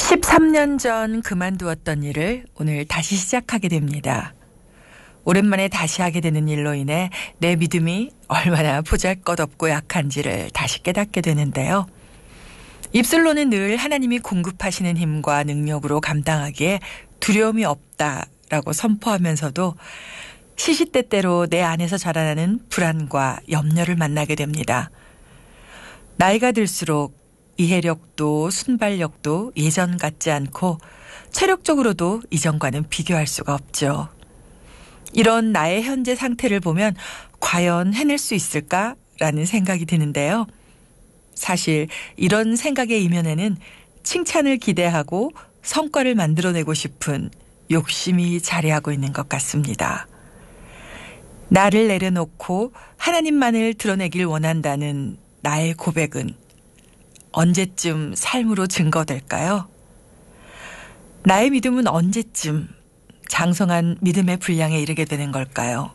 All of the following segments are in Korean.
13년 전 그만두었던 일을 오늘 다시 시작하게 됩니다. 오랜만에 다시 하게 되는 일로 인해 내 믿음이 얼마나 보잘것없고 약한지를 다시 깨닫게 되는데요. 입술로는 늘 하나님이 공급하시는 힘과 능력으로 감당하기에 두려움이 없다라고 선포하면서도 시시때때로 내 안에서 자라나는 불안과 염려를 만나게 됩니다. 나이가 들수록 이해력도 순발력도 예전 같지 않고 체력적으로도 이전과는 비교할 수가 없죠. 이런 나의 현재 상태를 보면 과연 해낼 수 있을까라는 생각이 드는데요. 사실 이런 생각의 이면에는 칭찬을 기대하고 성과를 만들어내고 싶은 욕심이 자리하고 있는 것 같습니다. 나를 내려놓고 하나님만을 드러내길 원한다는 나의 고백은 언제쯤 삶으로 증거될까요? 나의 믿음은 언제쯤 장성한 믿음의 분량에 이르게 되는 걸까요?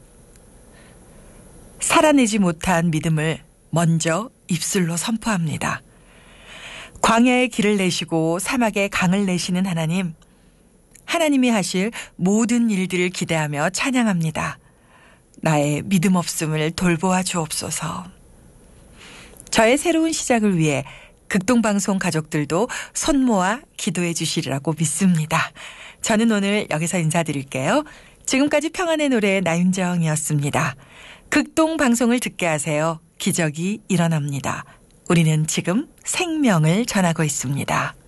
살아내지 못한 믿음을 먼저 입술로 선포합니다. 광야의 길을 내시고 사막에 강을 내시는 하나님, 하나님이 하실 모든 일들을 기대하며 찬양합니다. 나의 믿음 없음을 돌보아 주옵소서. 저의 새로운 시작을 위해 극동방송 가족들도 손 모아 기도해 주시리라고 믿습니다. 저는 오늘 여기서 인사드릴게요. 지금까지 평안의 노래 나윤정이었습니다. 극동방송을 듣게 하세요. 기적이 일어납니다. 우리는 지금 생명을 전하고 있습니다.